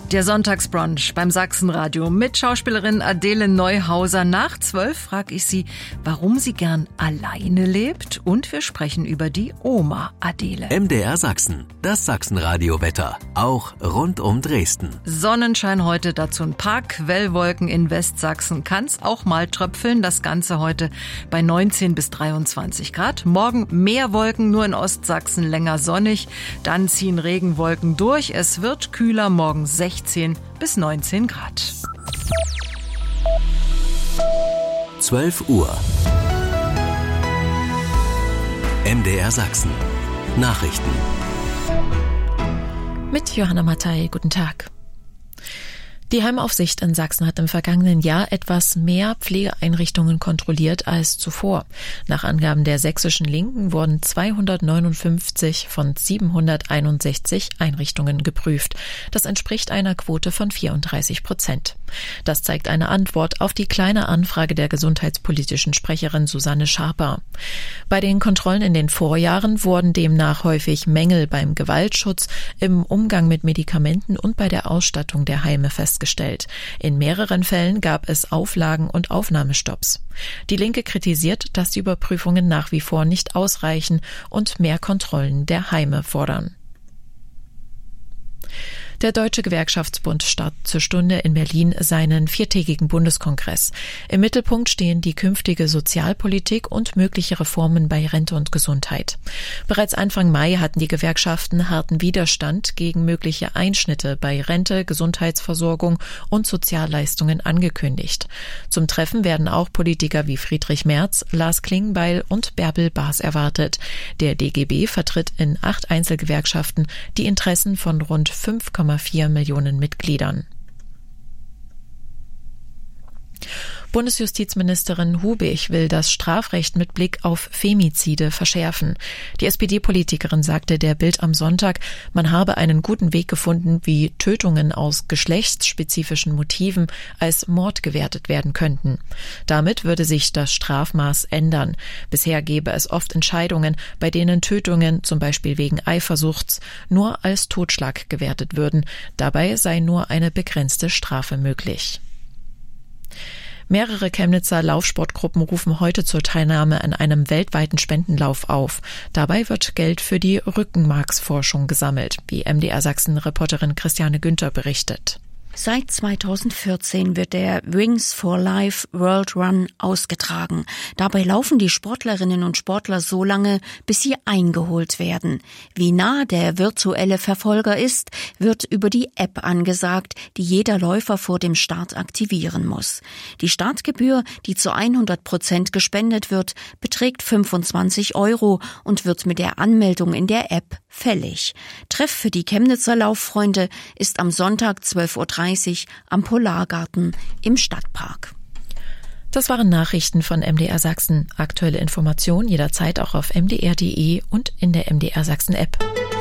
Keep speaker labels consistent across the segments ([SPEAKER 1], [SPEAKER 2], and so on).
[SPEAKER 1] Der Sonntagsbrunch beim Sachsenradio mit Schauspielerin Adele Neuhauser. Nach 12 frage ich sie, warum sie gern alleine lebt, und wir sprechen über die Oma Adele.
[SPEAKER 2] MDR Sachsen, das Sachsenradio-Wetter, auch rund um Dresden.
[SPEAKER 1] Sonnenschein heute, dazu ein paar Quellwolken in Westsachsen. Kann's auch mal tröpfeln, das Ganze heute bei 19 bis 23 Grad. Morgen mehr Wolken, nur in Ostsachsen länger sonnig. Dann ziehen Regenwolken durch. Es wird kühler, morgen 16 bis 19 Grad.
[SPEAKER 2] 12 Uhr. MDR Sachsen. Nachrichten.
[SPEAKER 3] Mit Johanna Mattei, guten Tag. Die Heimaufsicht in Sachsen hat im vergangenen Jahr etwas mehr Pflegeeinrichtungen kontrolliert als zuvor. Nach Angaben der sächsischen Linken wurden 259 von 761 Einrichtungen geprüft. Das entspricht einer Quote von 34%. Das zeigt eine Antwort auf die kleine Anfrage der gesundheitspolitischen Sprecherin Susanne Scharper. Bei den Kontrollen in den Vorjahren wurden demnach häufig Mängel beim Gewaltschutz, im Umgang mit Medikamenten und bei der Ausstattung der Heime festgestellt. In mehreren Fällen gab es Auflagen und Aufnahmestopps. Die Linke kritisiert, dass die Überprüfungen nach wie vor nicht ausreichen und mehr Kontrollen der Heime fordern. Der Deutsche Gewerkschaftsbund startet zur Stunde in Berlin seinen 4-tägigen Bundeskongress. Im Mittelpunkt stehen die künftige Sozialpolitik und mögliche Reformen bei Rente und Gesundheit. Bereits Anfang Mai hatten die Gewerkschaften harten Widerstand gegen mögliche Einschnitte bei Rente, Gesundheitsversorgung und Sozialleistungen angekündigt. Zum Treffen werden auch Politiker wie Friedrich Merz, Lars Klingbeil und Bärbel Baas erwartet. Der DGB vertritt in 8 Einzelgewerkschaften die Interessen von rund 5,4 Millionen Mitgliedern. Bundesjustizministerin Hubig will das Strafrecht mit Blick auf Femizide verschärfen. Die SPD-Politikerin sagte der Bild am Sonntag, man habe einen guten Weg gefunden, wie Tötungen aus geschlechtsspezifischen Motiven als Mord gewertet werden könnten. Damit würde sich das Strafmaß ändern. Bisher gäbe es oft Entscheidungen, bei denen Tötungen, zum Beispiel wegen Eifersuchts, nur als Totschlag gewertet würden. Dabei sei nur eine begrenzte Strafe möglich. Mehrere Chemnitzer Laufsportgruppen rufen heute zur Teilnahme an einem weltweiten Spendenlauf auf. Dabei wird Geld für die Rückenmarksforschung gesammelt, wie MDR Sachsen-Reporterin Christiane Günther berichtet.
[SPEAKER 4] Seit 2014 wird der Wings for Life World Run ausgetragen. Dabei laufen die Sportlerinnen und Sportler so lange, bis sie eingeholt werden. Wie nah der virtuelle Verfolger ist, wird über die App angesagt, die jeder Läufer vor dem Start aktivieren muss. Die Startgebühr, die zu 100% gespendet wird, beträgt 25 € und wird mit der Anmeldung in der App fällig. Treff für die Chemnitzer Lauffreunde ist am Sonntag 12:30 Uhr am Polargarten im Stadtpark.
[SPEAKER 3] Das waren Nachrichten von MDR Sachsen. Aktuelle Informationen jederzeit auch auf mdr.de und in der MDR Sachsen App.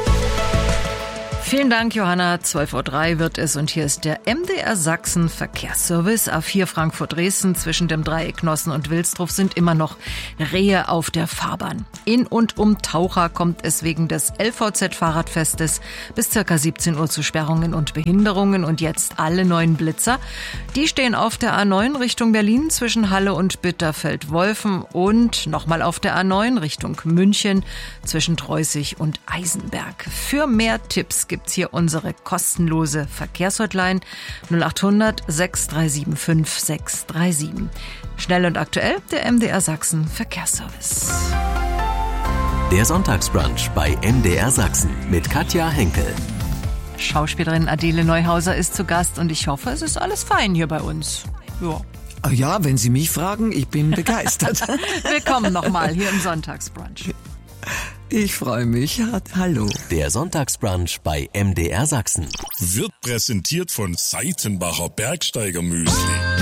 [SPEAKER 1] Vielen Dank, Johanna. 12:03 Uhr wird es und hier ist der MDR Sachsen Verkehrsservice. A4 Frankfurt-Dresden zwischen dem Dreieck Nossen und Wilsdruff sind immer noch Rehe auf der Fahrbahn. In und um Taucher kommt es wegen des LVZ-Fahrradfestes bis ca. 17 Uhr zu Sperrungen und Behinderungen. Und jetzt alle neuen Blitzer. Die stehen auf der A9 Richtung Berlin zwischen Halle und Bitterfeld-Wolfen und nochmal auf der A9 Richtung München zwischen Treußig und Eisenberg. Für mehr Tipps gibt's hier unsere kostenlose Verkehrshotline 0800 6375 637. Schnell und aktuell der MDR Sachsen Verkehrsservice.
[SPEAKER 2] Der Sonntagsbrunch bei MDR Sachsen mit Katja Henkel.
[SPEAKER 1] Schauspielerin Adele Neuhauser ist zu Gast und ich hoffe, es ist alles fein hier bei uns. Ja.
[SPEAKER 5] Ja, wenn Sie mich fragen, ich bin begeistert.
[SPEAKER 1] Willkommen nochmal hier im Sonntagsbrunch.
[SPEAKER 5] Ich freue mich. Hallo.
[SPEAKER 2] Der Sonntagsbrunch bei MDR Sachsen
[SPEAKER 6] wird präsentiert von Seitenbacher Bergsteigermüsli.